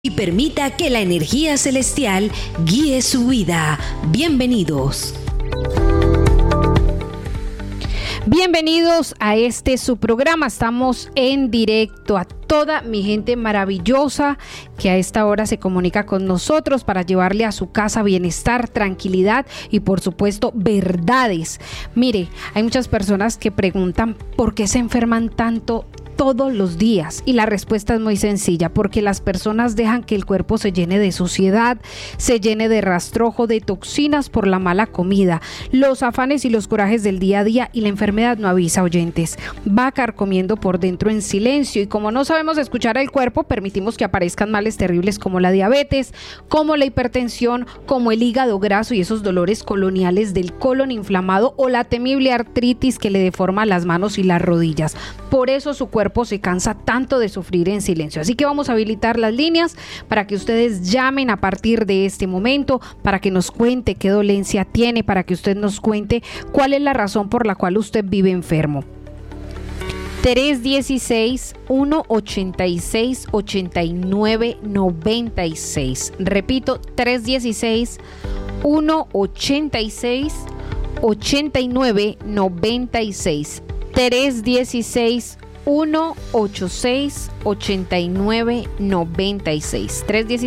y permita que la energía celestial guíe su vida. Bienvenidos. Bienvenidos a su programa. Estamos en directo a toda mi gente maravillosa que a esta hora se comunica con nosotros para llevarle a su casa bienestar, tranquilidad y por supuesto verdades. Mire, hay muchas personas que preguntan por qué se enferman tanto todos los días, y la respuesta es muy sencilla: porque las personas dejan que el cuerpo se llene de suciedad, se llene de rastrojo, de toxinas por la mala comida, los afanes y los corajes del día a día, y la enfermedad no avisa, oyentes, va carcomiendo por dentro en silencio, y como no sabemos escuchar al cuerpo, permitimos que aparezcan males terribles como la diabetes, como la hipertensión, como el hígado graso y esos dolores coloniales del colon inflamado, o la temible artritis que le deforma las manos y las rodillas. Por eso su cuerpo se cansa tanto de sufrir en silencio. Así que vamos a habilitar las líneas para que ustedes llamen a partir de este momento, para que nos cuente qué dolencia tiene, para que usted nos cuente cuál es la razón por la cual usted vive enfermo. 316-186-8996. Repito, 316-186-8996. 316-186-8996.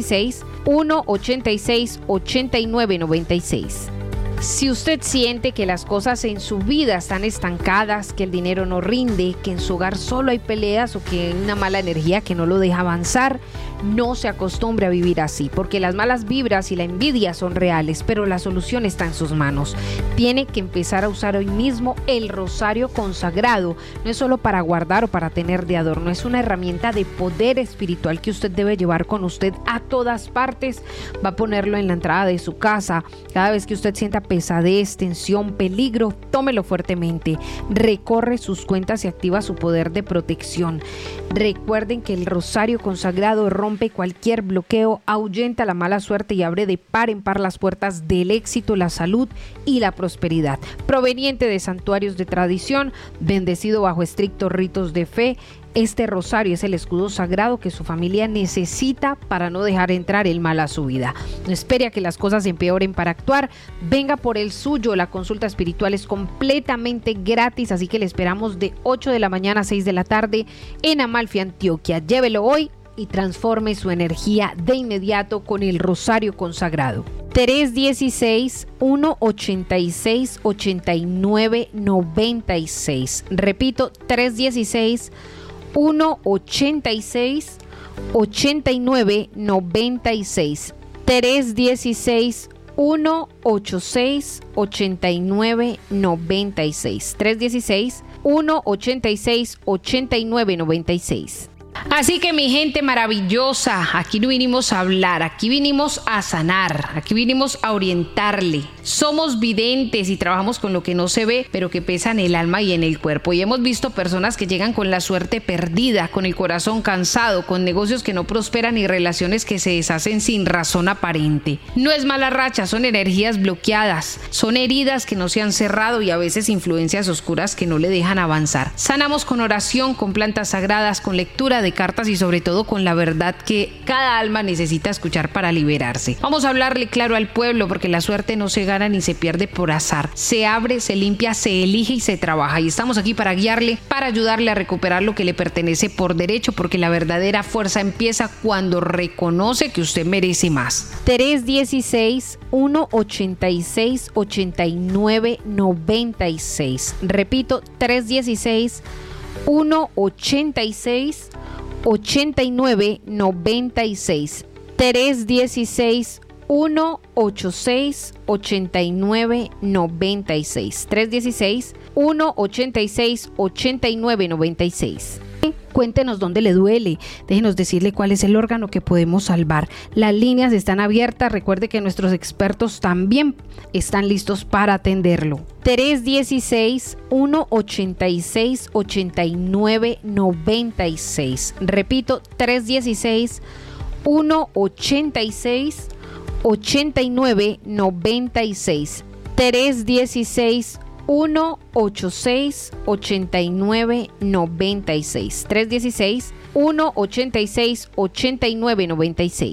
316-186-8996. Si usted siente que las cosas en su vida están estancadas, que el dinero no rinde, que en su hogar solo hay peleas o que hay una mala energía que no lo deja avanzar, no se acostumbre a vivir así, porque las malas vibras y la envidia son reales, pero la solución está en sus manos. Tiene que empezar a usar hoy mismo el rosario consagrado. No es solo para guardar o para tener de adorno, es una herramienta de poder espiritual que usted debe llevar con usted a todas partes. Va a ponerlo en la entrada de su casa. Cada vez que usted sienta pesadez, tensión, peligro, tómelo fuertemente. Recorre sus cuentas y activa su poder de protección. Recuerden que el rosario consagrado rompe cualquier bloqueo, ahuyenta la mala suerte y abre de par en par las puertas del éxito, la salud y la prosperidad. Proveniente de santuarios de tradición, bendecido bajo estrictos ritos de fe, este rosario es el escudo sagrado que su familia necesita para no dejar entrar el mal a su vida. No espere a que las cosas empeoren para actuar. Venga por el suyo. La consulta espiritual es completamente gratis, así que le esperamos de 8 de la mañana a 6 de la tarde en Amalfi, Antioquia. Llévelo hoy y transforme su energía de inmediato con el rosario consagrado. 316-186-8996. Repito, 316-186-8996. 316-186-8996. 316-186-8996. Así que mi gente maravillosa, aquí no vinimos a hablar, aquí vinimos a sanar, aquí vinimos a orientarle. Somos videntes y trabajamos con lo que no se ve, pero que pesa en el alma y en el cuerpo. Y hemos visto personas que llegan con la suerte perdida, con el corazón cansado, con negocios que no prosperan y relaciones que se deshacen sin razón aparente. No es mala racha, son energías bloqueadas, son heridas que no se han cerrado y a veces influencias oscuras que no le dejan avanzar. Sanamos con oración, con plantas sagradas, con lectura de cartas y sobre todo con la verdad que cada alma necesita escuchar para liberarse. Vamos a hablarle claro al pueblo, porque la suerte no se gana ni se pierde por azar. Se abre, se limpia, se elige y se trabaja. Y estamos aquí para guiarle, para ayudarle a recuperar lo que le pertenece por derecho, porque la verdadera fuerza empieza cuando reconoce que usted merece más. 316-186-8996. Repito, 316-186-8996. 316-186-8996. 316-186-8996. Cuéntenos dónde le duele, déjenos decirle cuál es el órgano que podemos salvar. Las líneas están abiertas, recuerde que nuestros expertos también están listos para atenderlo. 316-186-8996. Repito, 316-186-8996. 316-186-8996. 316 1-86-8996.